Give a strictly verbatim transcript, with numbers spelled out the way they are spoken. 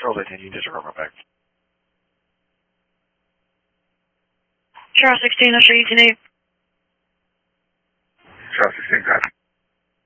Charles eighteen, you just wrote back. Charles sixteen, I'll show you today. Charles sixteen, got it.